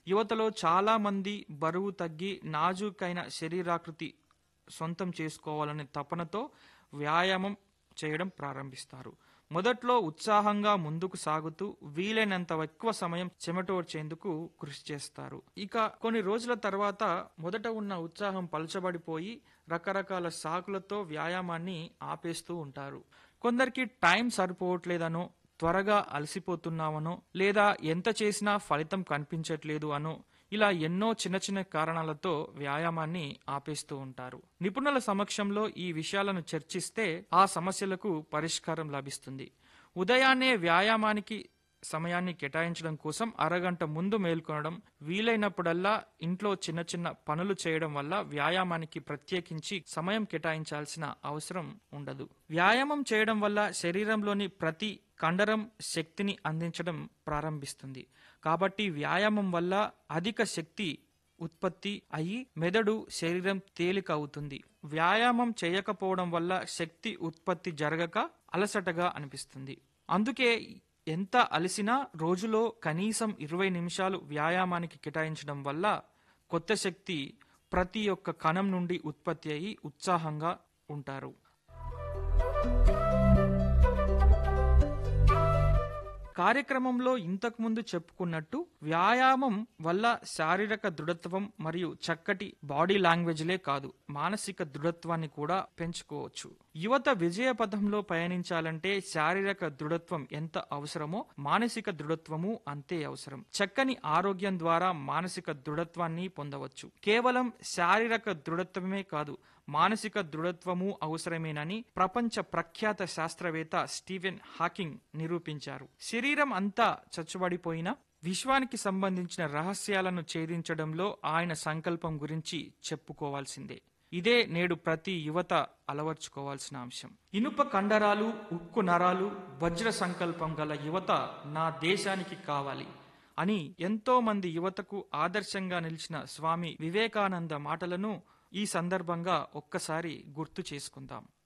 యువతలో చాలా మంది బరువు తగ్గి నాజూకైన శరీరాకృతి సొంతం చేసుకోవాలనే తపనతో వ్యాయామం చేయడం ప్రారంభిస్తారు. మొదట్లో ఉత్సాహంగా ముందుకు సాగుతూ వీలైనంత ఎక్కువ సమయం చెమటోడ్చేందుకు కృషి చేస్తారు. ఇక కొన్ని రోజుల తర్వాత మొదట ఉన్న ఉత్సాహం పలచబడిపోయి రకరకాల సాకులతో వ్యాయామాన్ని ఆపేస్తూ ఉంటారు. కొందరికి టైం సరిపోవట్లేదనో, త్వరగా అలసిపోతున్నామనో, లేదా ఎంత చేసినా ఫలితం కనిపించట్లేదు అనో, ఇలా ఎన్నో చిన్న చిన్న కారణాలతో వ్యాయామాన్ని ఆపేస్తూ ఉంటారు. నిపుణుల సమక్షంలో ఈ విషయాలను చర్చిస్తే ఆ సమస్యలకు పరిష్కారం లభిస్తుంది. ఉదయాన్నే వ్యాయామానికి సమయాన్ని కేటాయించడం కోసం అరగంట ముందు మేల్కొనడం, వీలైనప్పుడల్లా ఇంట్లో చిన్న చిన్న పనులు చేయడం వల్ల వ్యాయామానికి ప్రత్యేకించి సమయం కేటాయించాల్సిన అవసరం ఉండదు. వ్యాయామం చేయడం వల్ల శరీరంలోని ప్రతి కండరం శక్తిని అందించడం ప్రారంభిస్తుంది. కాబట్టి వ్యాయామం వల్ల అధిక శక్తి ఉత్పత్తి అయి మెదడు, శరీరం తేలిక అవుతుంది. వ్యాయామం చేయకపోవడం వల్ల శక్తి ఉత్పత్తి జరగక అలసటగా అనిపిస్తుంది. అందుకే ఎంత అలసినా రోజులో కనీసం 20 నిమిషాలు వ్యాయామానికి కేటాయించడం వల్ల కొత్త శక్తి ప్రతి ఒక్క కణం నుండి ఉత్పత్తి అయి ఉత్సాహంగా ఉంటారు. కార్యక్రమంలో ఇంతకుముందు చెప్పుకున్నట్టు వ్యాయామం వల్ల శారీరక దృఢత్వం మరియు చక్కటి బాడీ లాంగ్వేజ్లే కాదు, మానసిక దృఢత్వాన్ని కూడా పెంచుకోవచ్చు. యువత విజయ పథంలో పయనించాలంటే శారీరక దృఢత్వం ఎంత అవసరమో మానసిక దృఢత్వము అంతే అవసరం. చక్కని ఆరోగ్యం ద్వారా మానసిక దృఢత్వాన్ని పొందవచ్చు. కేవలం శారీరక దృఢత్వమే కాదు, మానసిక దృఢత్వము అవసరమేనని ప్రపంచ ప్రఖ్యాత శాస్త్రవేత్త స్టీవెన్ హాకింగ్ నిరూపించారు. శరీరం అంతా చచ్చుబడిపోయినా విశ్వానికి సంబంధించిన రహస్యాలను ఛేదించడంలో ఆయన సంకల్పం గురించి చెప్పుకోవాల్సిందే. ఇదే నేడు ప్రతి యువత అలవర్చుకోవాల్సిన అంశం. ఇనుప కండరాలు, ఉక్కు నరాలు, వజ్ర సంకల్పం గల యువత నా దేశానికి కావాలి అని ఎంతో మంది యువతకు ఆదర్శంగా నిలిచిన స్వామి వివేకానంద మాటలను ఈ సందర్భంగా ఒక్కసారి గుర్తు చేసుకుందాం.